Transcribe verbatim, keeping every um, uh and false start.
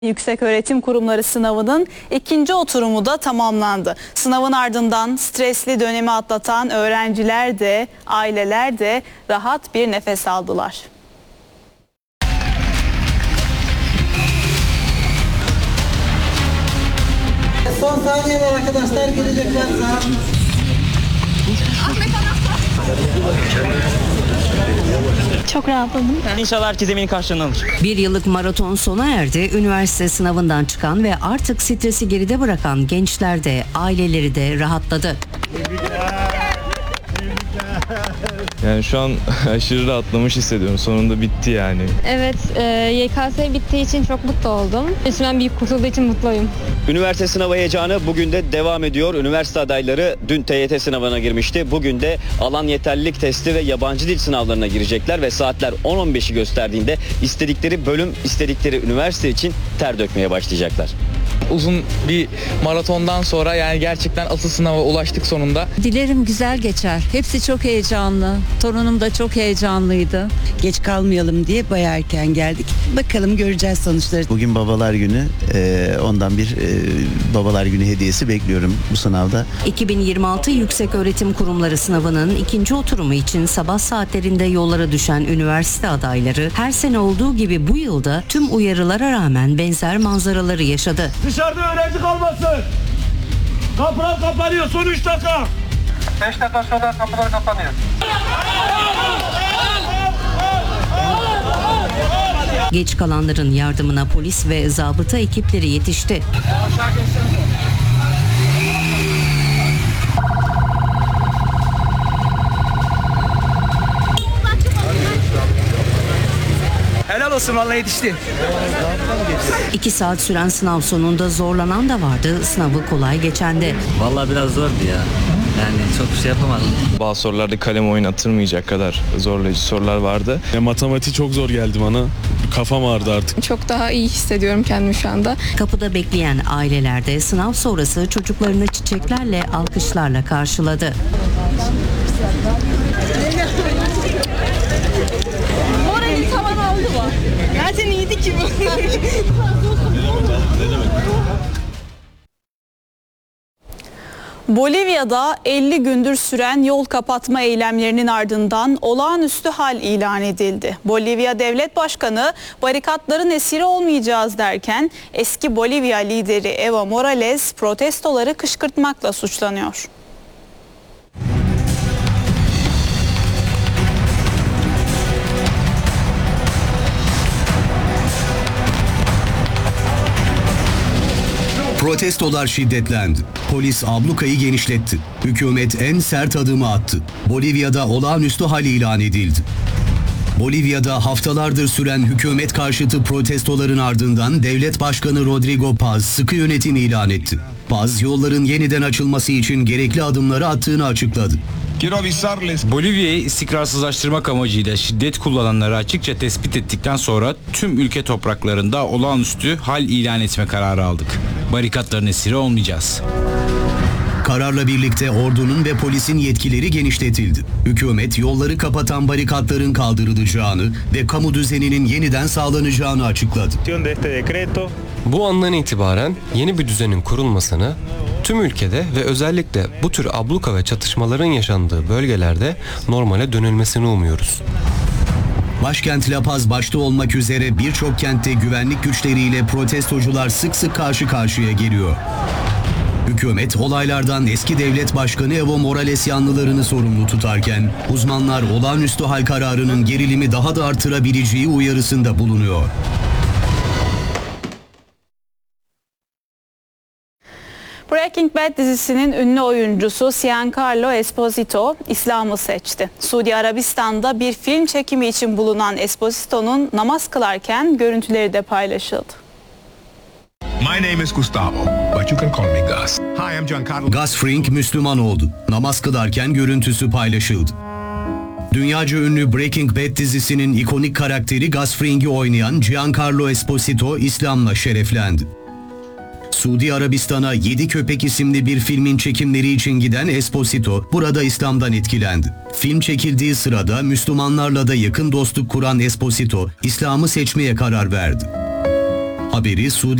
Yükseköğretim Kurumları sınavının ikinci oturumu da tamamlandı. Sınavın ardından stresli dönemi atlatan öğrenciler de, aileler de rahat bir nefes aldılar. Son saniyeler arkadaşlar, gelecekler. Çok rahatladım. İnşallah herkes emeğinin karşılığını alır. Bir yıllık maraton sona erdi. Üniversite sınavından çıkan ve artık stresi geride bırakan gençler de, aileleri de rahatladı. Yani şu an aşırı rahatlamış hissediyorum. Sonunda bitti yani. Evet, e, Y K S bittiği için çok mutlu oldum. İçimden büyük kurtulduğu için mutluyum. Üniversite sınavı heyecanı bugün de devam ediyor. Üniversite adayları dün T Y T sınavına girmişti. Bugün de alan yeterlilik testi ve yabancı dil sınavlarına girecekler ve saatler on on beşi gösterdiğinde istedikleri bölüm, istedikleri üniversite için ter dökmeye başlayacaklar. Uzun bir maratondan sonra yani gerçekten asıl sınava ulaştık sonunda. Dilerim güzel geçer. Hepsi çok heyecanlı. Torunum da çok heyecanlıydı. Geç kalmayalım diye bayağı erken geldik. Bakalım, göreceğiz sonuçları. Bugün Babalar Günü. Ee, ondan bir e, Babalar Günü hediyesi bekliyorum bu sınavda. iki bin yirmi altı Yükseköğretim Kurumları sınavının ikinci oturumu için sabah saatlerinde yollara düşen üniversite adayları her sene olduğu gibi bu yılda tüm uyarılara rağmen benzer manzaraları yaşadı. Dışarıda öğrenci kalmasın. Kapılar kapanıyor. Son üç dakika. beş dakika sonra kapılar kapanıyor. Geç kalanların yardımına polis ve zabıta ekipleri yetişti. Helal olsun, vallahi yetişti. İki saat süren sınav sonunda zorlanan da vardı, sınavı kolay geçen de. Vallahi biraz zordu ya. Yani çok bir şey yapamadım. Bazı sorularda kalem oynatılmayacak kadar zorlayıcı sorular vardı. Ya, matematik çok zor geldi bana. Kafam ağrıdı artık. Çok daha iyi hissediyorum kendimi şu anda. Kapıda bekleyen aileler de sınav sonrası çocuklarını çiçeklerle, alkışlarla karşıladı. Morali tavan aldı mı? Zaten iyiydi ki bu. Bolivya'da elli gündür süren yol kapatma eylemlerinin ardından olağanüstü hal ilan edildi. Bolivya Devlet Başkanı barikatların esiri olmayacağız derken eski Bolivya lideri Evo Morales protestoları kışkırtmakla suçlanıyor. Protestolar şiddetlendi. Polis ablukayı genişletti. Hükümet en sert adımı attı. Bolivya'da olağanüstü hal ilan edildi. Bolivya'da haftalardır süren hükümet karşıtı protestoların ardından Devlet Başkanı Rodrigo Paz sıkı yönetim ilan etti. Paz, yolların yeniden açılması için gerekli adımları attığını açıkladı. Bolivya'yı istikrarsızlaştırmak amacıyla şiddet kullananları açıkça tespit ettikten sonra tüm ülke topraklarında olağanüstü hal ilan etme kararı aldık. Barikatların esiri olmayacağız. Kararla birlikte ordunun ve polisin yetkileri genişletildi. Hükümet yolları kapatan barikatların kaldırılacağını ve kamu düzeninin yeniden sağlanacağını açıkladı. Bu andan itibaren yeni bir düzenin kurulmasını, tüm ülkede ve özellikle bu tür abluka ve çatışmaların yaşandığı bölgelerde normale dönülmesini umuyoruz. Başkent La Paz başta olmak üzere birçok kentte güvenlik güçleriyle protestocular sık sık karşı karşıya geliyor. Hükümet olaylardan eski devlet başkanı Evo Morales yanlılarını sorumlu tutarken uzmanlar olağanüstü hal kararının gerilimi daha da artırabileceği uyarısında bulunuyor. Breaking Bad dizisinin ünlü oyuncusu Giancarlo Esposito İslam'ı seçti. Suudi Arabistan'da bir film çekimi için bulunan Esposito'nun namaz kılarken görüntüleri de paylaşıldı. My name is Gustavo, but you can call me Gus. Hi, I'm Giancarlo. Gus Fring Müslüman oldu. Namaz kılarken görüntüsü paylaşıldı. Dünyaca ünlü Breaking Bad dizisinin ikonik karakteri Gus Fring'i oynayan Giancarlo Esposito İslam'la şereflendi. Suudi Arabistan'a Yedi Köpek isimli bir filmin çekimleri için giden Esposito burada İslam'dan etkilendi. Film çekildiği sırada Müslümanlarla da yakın dostluk kuran Esposito İslam'ı seçmeye karar verdi. haberi Suudi